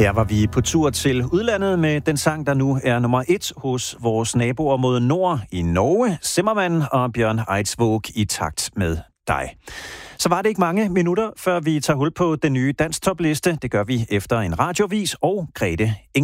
Her var vi på tur til udlandet med den sang, der nu er nummer 1 hos vores naboer mod nord i Norge, Zimmermann og Bjørn Eidsvåg i takt med dig. Så var det ikke mange minutter, før vi tager hul på den nye danstopliste. Det gør vi efter en radiovis og Grete